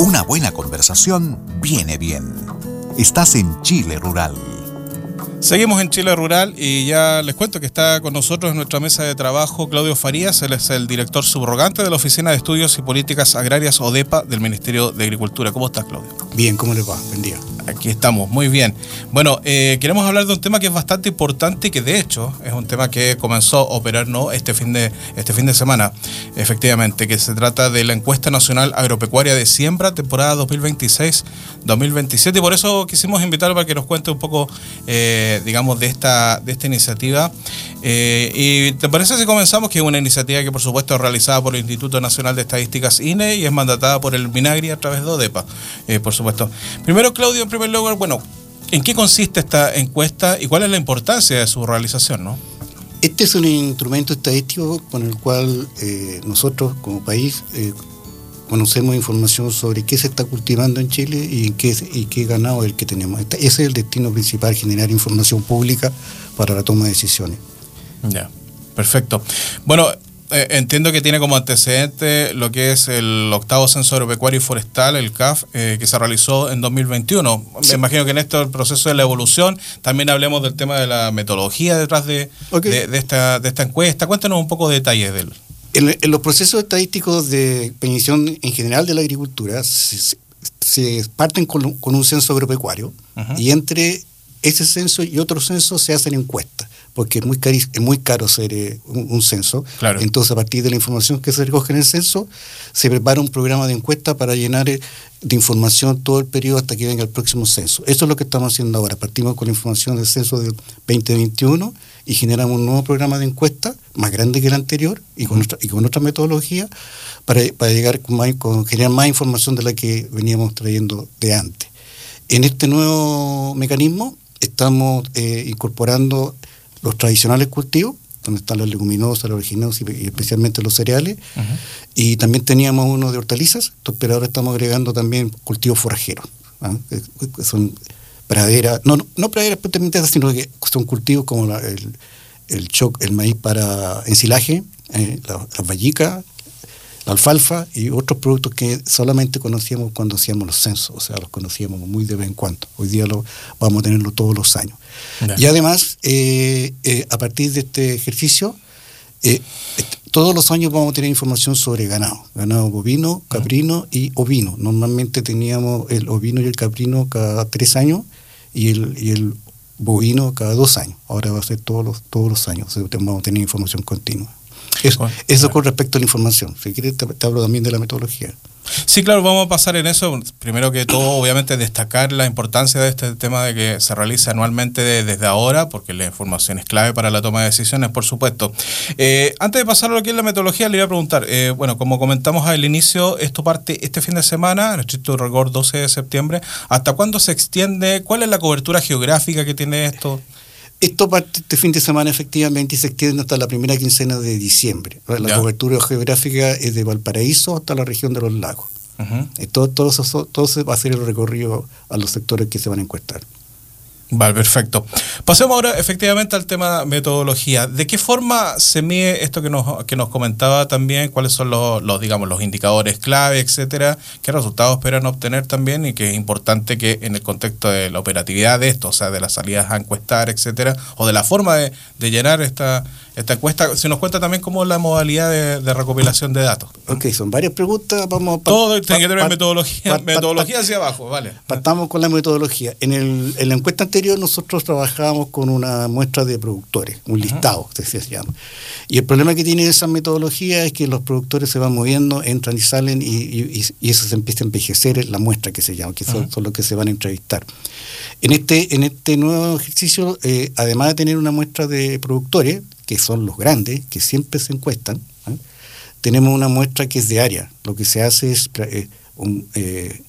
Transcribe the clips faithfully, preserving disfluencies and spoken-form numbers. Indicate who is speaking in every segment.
Speaker 1: Una buena conversación viene bien. Estás en Chile Rural.
Speaker 2: Seguimos en Chile Rural y ya les cuento que está con nosotros en nuestra mesa de trabajo Claudio Farías. Él es el director subrogante de la Oficina de Estudios y Políticas Agrarias, ODEPA, del Ministerio de Agricultura. ¿Cómo estás, Claudio?
Speaker 3: Bien, ¿cómo les va? Buen día.
Speaker 2: Aquí estamos, muy bien. Bueno, eh, queremos hablar de un tema que es bastante importante y que de hecho es un tema que comenzó a operar ¿no? este, fin de, este fin de semana, efectivamente, que se trata de la Encuesta Nacional Agropecuaria de Siembra, temporada dos mil veintiséis dos mil veintisiete, y por eso quisimos invitarlo para que nos cuente un poco, eh, digamos, de esta, de esta iniciativa. Eh, y ¿te parece si comenzamos? Que es una iniciativa que por supuesto es realizada por el Instituto Nacional de Estadísticas I N E y es mandatada por el MINAGRI a través de ODEPA, eh, por supuesto. Primero, Claudio, en primer lugar, bueno, ¿en qué consiste esta encuesta y cuál es la importancia de su realización, no?
Speaker 3: Este es un instrumento estadístico con el cual eh, nosotros como país eh, conocemos información sobre qué se está cultivando en Chile y qué, y qué ganado es el que tenemos. Ese es el destino principal, generar información pública para la toma de decisiones.
Speaker 2: Ya, perfecto. Bueno, eh, entiendo que tiene como antecedente lo que es el octavo Censo Agropecuario y Forestal, el C A F, eh, que se realizó en dos mil veintiuno. Sí. Me imagino que en esto el proceso de la evolución, también hablemos del tema de la metodología detrás de, okay. de, de, esta, de esta encuesta. Cuéntanos un poco de detalles de él.
Speaker 3: En, en los procesos estadísticos de planificación en general de la agricultura se, se parten con, con un censo agropecuario, uh-huh. y entre ese censo y otro censo se hacen encuestas, porque es muy, cari- es muy caro hacer eh, un, un censo.
Speaker 2: Claro.
Speaker 3: Entonces, a partir de la información que se recoge en el censo, se prepara un programa de encuesta para llenar eh, de información todo el periodo hasta que venga el próximo censo. Eso es lo que estamos haciendo ahora. Partimos con la información del censo del veinte veintiuno y generamos un nuevo programa de encuesta más grande que el anterior y con, uh-huh. otra, y con otra metodología para, para llegar con, más, con generar más información de la que veníamos trayendo de antes. En este nuevo mecanismo estamos eh, incorporando los tradicionales cultivos, donde están las leguminosas, las oleaginosas y, y especialmente los cereales, uh-huh. y también teníamos uno de hortalizas, pero ahora estamos agregando también cultivos forajeros, ¿ah? que son praderas, no, no praderas propiamente, sino que son cultivos como la, el, el choc, el maíz para ensilaje, eh, la, las vallicas, la alfalfa y otros productos que solamente conocíamos cuando hacíamos los censos, o sea, los conocíamos muy de vez en cuando. Hoy día lo, vamos a tenerlo todos los años. Yeah. Y además, eh, eh, a partir de este ejercicio, eh, todos los años vamos a tener información sobre ganado, ganado bovino, caprino uh-huh. y ovino. Normalmente teníamos el ovino y el caprino cada tres años y el, y el bovino cada dos años. Ahora va a ser todos los, todos los años, o sea, vamos a tener información continua. Eso, bueno, eso claro. Con respecto a la información. Si quieres te, te hablo también de la metodología.
Speaker 2: Sí, claro, vamos a pasar en eso. Primero que todo, obviamente, destacar la importancia de este tema de que se realice anualmente de, desde ahora, porque la información es clave para la toma de decisiones, por supuesto. Eh, antes de pasar a lo que es la metodología, le iba a preguntar, eh, bueno, como comentamos al inicio, esto parte este fin de semana, en estricto rigor doce de septiembre. ¿Hasta cuándo se extiende? ¿Cuál es la cobertura geográfica que tiene esto?
Speaker 3: Esto parte este fin de semana efectivamente y se extiende hasta la primera quincena de diciembre. La ya. cobertura geográfica es de Valparaíso hasta la región de los lagos. Uh-huh. Todo, todo, eso, todo eso va a ser el recorrido a los sectores que se van a encuestar.
Speaker 2: Vale, perfecto. Pasemos ahora efectivamente al tema metodología. ¿De qué forma se mide esto que nos que nos comentaba también? ¿Cuáles son los, los digamos los indicadores clave, etcétera? ¿Qué resultados esperan obtener también? Y que es importante que en el contexto de la operatividad de esto, o sea, de las salidas a encuestar, etcétera, o de la forma de, de llenar esta esta encuesta, se nos cuenta también cómo es la modalidad de, de recopilación de datos.
Speaker 3: Ok, son varias preguntas. Vamos a
Speaker 2: Todo pa, tiene que tener pa, metodología, pa, metodología pa, hacia abajo, vale.
Speaker 3: Partamos con la metodología. En, el, en la encuesta anterior nosotros trabajábamos con una muestra de productores, un listado, uh-huh. se llama. Y el problema que tiene esa metodología es que los productores se van moviendo, entran y salen y, y, y eso se empieza a envejecer en la muestra que se llama, que son, uh-huh. son los que se van a entrevistar. En este, en este nuevo ejercicio, eh, además de tener una muestra de productores, que son los grandes, que siempre se encuestan, ¿eh? tenemos una muestra que es de área. Lo que se hace es eh, un, eh,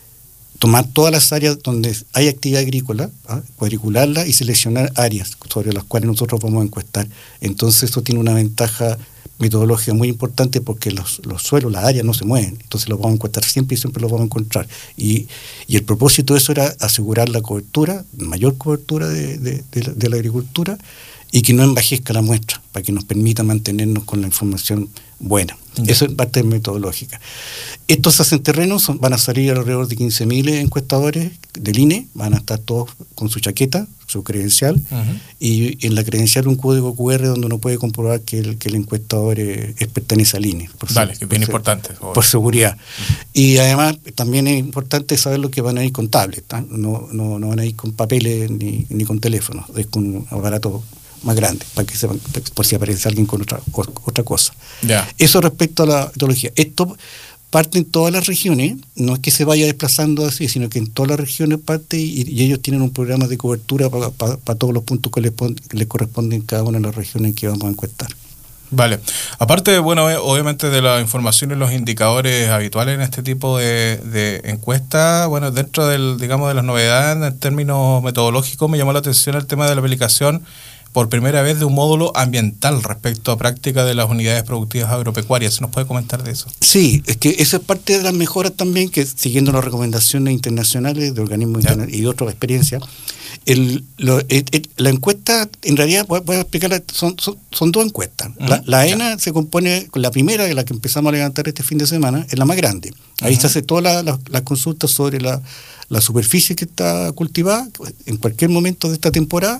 Speaker 3: tomar todas las áreas donde hay actividad agrícola, ¿eh? cuadricularlas y seleccionar áreas sobre las cuales nosotros vamos a encuestar. Entonces eso tiene una ventaja metodología muy importante porque los, los suelos, las áreas no se mueven, entonces los vamos a encontrar siempre y siempre los vamos a encontrar. Y, y el propósito de eso era asegurar la cobertura, mayor cobertura de, de, de, la, de la agricultura y que no envejezca la muestra, para que nos permita mantenernos con la información buena. Yeah. Eso es parte metodológica. Estos se hacen terrenos, son, van a salir alrededor de quince mil encuestadores del I N E, van a estar todos con su chaqueta, su credencial, uh-huh. y en la credencial un código cu erre donde uno puede comprobar que el, que el encuestador es, es pertenece al I N E.
Speaker 2: Por vale, que es bien por importante.
Speaker 3: Por, por seguridad. Uh-huh. Y además también es importante saber lo que van a ir con tablets, no, no, no van a ir con papeles ni, ni con teléfonos, es con un aparato más grande, para que sepan, por si aparece alguien con otra, otra cosa.
Speaker 2: Yeah.
Speaker 3: Eso respecto a la metodología. Esto parte en todas las regiones, no es que se vaya desplazando así, sino que en todas las regiones parte y, y ellos tienen un programa de cobertura para pa, pa todos los puntos que les, que les corresponden en cada una de las regiones en que vamos a encuestar.
Speaker 2: Vale. Aparte, bueno, obviamente de la información y los indicadores habituales en este tipo de, de encuestas, bueno, dentro del, digamos, de las novedades en términos metodológicos me llamó la atención el tema de la aplicación por primera vez de un módulo ambiental respecto a práctica de las unidades productivas agropecuarias. ¿Se nos puede comentar de eso?
Speaker 3: Sí, es que eso es parte de las mejoras también, que siguiendo las recomendaciones internacionales de organismos internacionales y de otras experiencias, el, lo, el, el, la encuesta, en realidad, voy, voy a explicarla, son, son, son dos encuestas. Uh-huh. La, la ENA ya. se compone, la primera, de la que empezamos a levantar este fin de semana, es la más grande. Ahí uh-huh. se hace todas las la, la consultas sobre la, la superficie que está cultivada en cualquier momento de esta temporada,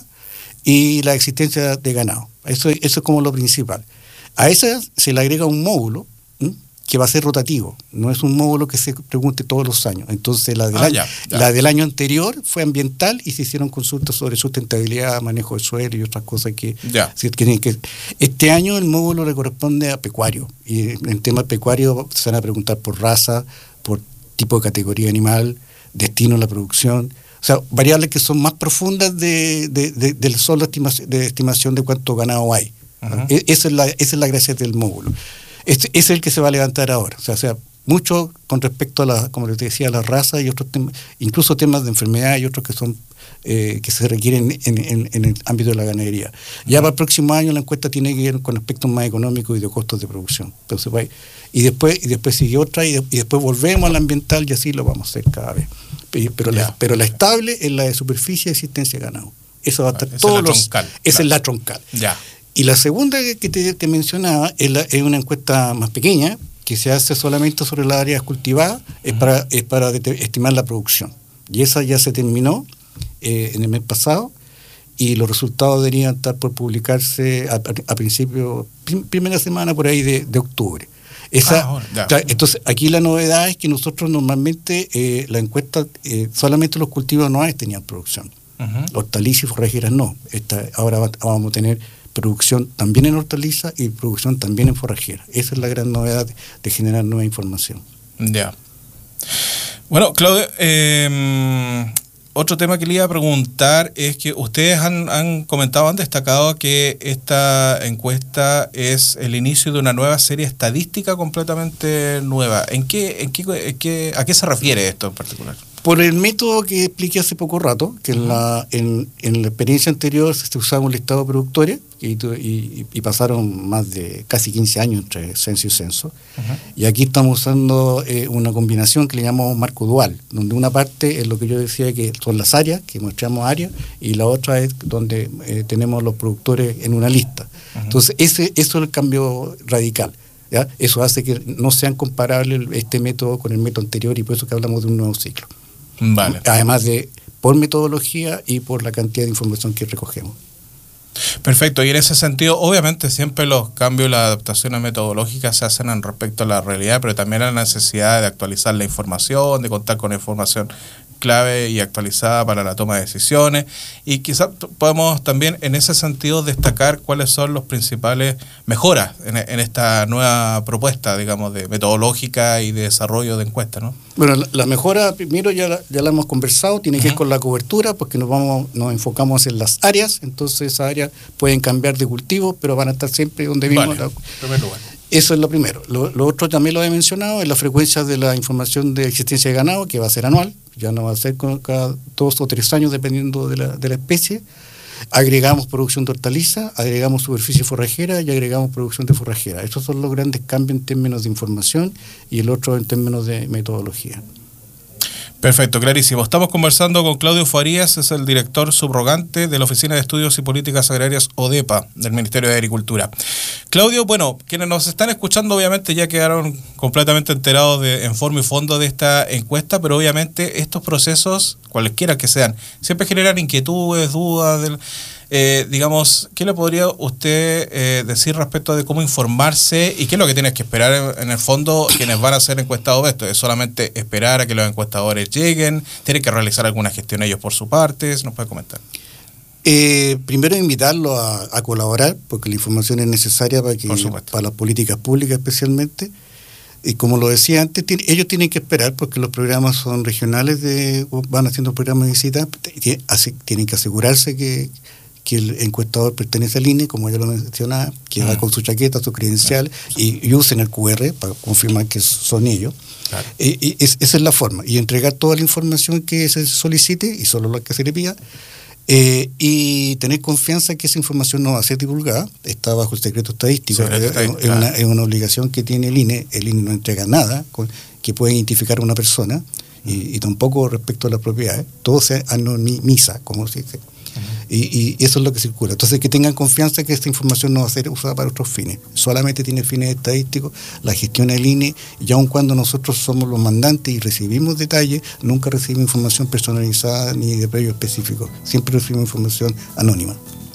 Speaker 3: y la existencia de ganado. Eso, eso es como lo principal. A esa se le agrega un módulo ¿m? que va a ser rotativo, no es un módulo que se pregunte todos los años. Entonces la del, ah, año, ya, ya. La del año anterior fue ambiental y se hicieron consultas sobre sustentabilidad, manejo de suelo y otras cosas que
Speaker 2: ya.
Speaker 3: se tienen que... Este año el módulo le corresponde a pecuario, y en tema pecuario se van a preguntar por raza, por tipo de categoría animal, destino a la producción. O sea, variables que son más profundas de, de, de, de solo estimación, de estimación de cuánto ganado hay. Uh-huh. Esa es la, esa es la gracia del módulo. Este, ese es el que se va a levantar ahora. O sea, o sea, mucho con respecto a la, como les decía, a la raza y otros temas, incluso temas de enfermedad y otros que son eh, que se requieren en, en, en el ámbito de la ganadería. Uh-huh. Ya para el próximo año la encuesta tiene que ver con aspectos más económicos y de costos de producción. Entonces, va, y después y después sigue otra y, de, y después volvemos al ambiental y así lo vamos a hacer cada vez. Pero la, pero la estable es la de superficie y existencia de ganado. Eso va a estar
Speaker 2: ah,
Speaker 3: todos los...
Speaker 2: Troncal,
Speaker 3: esa
Speaker 2: claro.
Speaker 3: es la troncal.
Speaker 2: Ya.
Speaker 3: Y la segunda que te, te mencionaba es, la, es una encuesta más pequeña, que se hace solamente sobre las áreas cultivadas, uh-huh. es para, es para estimar la producción. Y esa ya se terminó eh, en el mes pasado, y los resultados deberían estar por publicarse a, a, a principio, prim, primera semana por ahí de, de octubre. Esa, ah, bueno, claro, entonces aquí la novedad es que nosotros normalmente eh, la encuesta eh, solamente los cultivos anuales tenían producción, uh-huh. hortalizas y forrajeras no. Esta, ahora va, vamos a tener producción también en hortalizas y producción también en forrajeras. Esa es la gran novedad de, de generar nueva información.
Speaker 2: Ya. Yeah. Bueno, Claudio, eh, otro tema que le iba a preguntar es que ustedes han, han comentado, han destacado que esta encuesta es el inicio de una nueva serie estadística completamente nueva. ¿En qué, en qué, en qué, ¿A qué se refiere esto en particular?
Speaker 3: Por el método que expliqué hace poco rato, que uh-huh. en, la, en, en la experiencia anterior se usaba un listado de productores y, y, y pasaron más de casi quince años entre censo y censo. Uh-huh. Y aquí estamos usando eh, una combinación que le llamamos marco dual, donde una parte es lo que yo decía que son las áreas, que mostramos áreas, y la otra es donde eh, tenemos los productores en una lista. Uh-huh. Entonces, ese, eso es el cambio radical. ¿Ya? Eso hace que no sean comparables este método con el método anterior y por eso que hablamos de un nuevo ciclo.
Speaker 2: Vale.
Speaker 3: Además de por metodología y por la cantidad de información que recogemos.
Speaker 2: Perfecto, y en ese sentido, obviamente siempre los cambios y las adaptaciones metodológicas se hacen en respecto a la realidad, pero también a la necesidad de actualizar la información, de contar con información clave y actualizada para la toma de decisiones, y quizás podemos también en ese sentido destacar cuáles son los principales mejoras en, en esta nueva propuesta, digamos, de metodológica y de desarrollo de encuestas, ¿no?
Speaker 3: Bueno, la, la mejora, primero ya la, ya la hemos conversado, tiene que uh-huh. ver con la cobertura, porque nos vamos nos enfocamos en las áreas, entonces esas áreas pueden cambiar de cultivo, pero van a estar siempre donde vimos.
Speaker 2: Vale,
Speaker 3: la,
Speaker 2: en primer lugar.
Speaker 3: Eso es lo primero. Lo, lo otro también lo he mencionado, es la frecuencia de la información de existencia de ganado, que va a ser anual, ya no va a ser cada dos o tres años dependiendo de la, de la especie. Agregamos producción de hortaliza, agregamos superficie forrajera y agregamos producción de forrajera. Estos son los grandes cambios en términos de información y el otro en términos de metodología.
Speaker 2: Perfecto, clarísimo. Estamos conversando con Claudio Farías, es el director subrogante de la Oficina de Estudios y Políticas Agrarias ODEPA del Ministerio de Agricultura. Claudio, bueno, quienes nos están escuchando obviamente ya quedaron completamente enterados de, en forma y fondo de esta encuesta, pero obviamente estos procesos, cualesquiera que sean, siempre generan inquietudes, dudas, del, eh, digamos, ¿qué le podría usted eh, decir respecto de cómo informarse y qué es lo que tienes que esperar en, en el fondo quienes van a ser encuestados de esto? ¿Es solamente esperar a que los encuestadores lleguen? ¿Tienen que realizar alguna gestión ellos por su parte? ¿Nos puede comentar?
Speaker 3: Eh, primero invitarlo a, a colaborar, porque la información es necesaria para, que, para las políticas públicas especialmente. Y como lo decía antes, tiene, ellos tienen que esperar porque los programas son regionales, de, van haciendo programas de visita, tienen que asegurarse que, que el encuestador pertenece al I N E, como ya lo mencionaba, que va con su chaqueta, su credencial, y, y usen el Q R para confirmar que son ellos. Claro. Y, y es, esa es la forma, y entregar toda la información que se solicite, y solo la que se le pida, eh, y tener confianza que esa información no va a ser divulgada, está bajo el secreto estadístico, secreto es, estadístico. Es, una, es una obligación que tiene el I N E, el I N E no entrega nada con, que pueda identificar a una persona, y, y tampoco respecto a las propiedades, todo se anonimiza, como se dice. Y, y eso es lo que circula. Entonces, que tengan confianza que esta información no va a ser usada para otros fines. Solamente tiene fines estadísticos, la gestión del I N E, y aun cuando nosotros somos los mandantes y recibimos detalles, nunca recibimos información personalizada ni de previo específico. Siempre recibimos información anónima.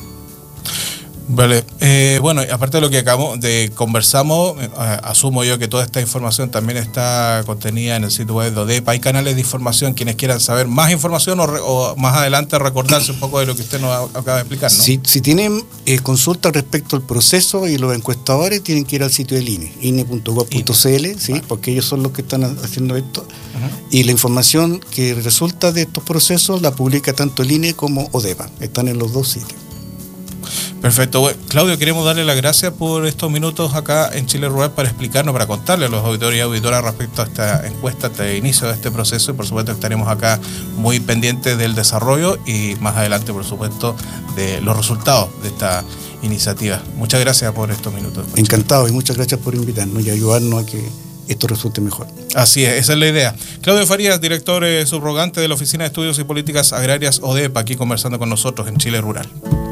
Speaker 2: Vale, eh, bueno, aparte de lo que acabamos de conversamos, eh, asumo yo que toda esta información también está contenida en el sitio web de ODEPA. Hay canales de información, quienes quieran saber más información o, re, o más adelante recordarse un poco de lo que usted nos acaba de explicar, ¿no?
Speaker 3: Si, si tienen eh, consultas respecto al proceso y los encuestadores, tienen que ir al sitio del I N E, I N E punto gov punto c l, ¿sí? Vale. Porque ellos son los que están haciendo esto. Uh-huh. Y la información que resulta de estos procesos la publica tanto el I N E como ODEPA. Están en los dos sitios.
Speaker 2: Perfecto. Bueno, Claudio, queremos darle las gracias por estos minutos acá en Chile Rural para explicarnos, para contarle a los auditores y auditoras respecto a esta encuesta, este inicio de este proceso, y por supuesto estaremos acá muy pendientes del desarrollo y más adelante, por supuesto, de los resultados de esta iniciativa. Muchas gracias por estos minutos.
Speaker 3: Encantado, y muchas gracias por invitarnos y ayudarnos a que esto resulte mejor.
Speaker 2: Así es, esa es la idea. Claudio Farías, director eh, subrogante de la Oficina de Estudios y Políticas Agrarias ODEPA, aquí conversando con nosotros en Chile Rural.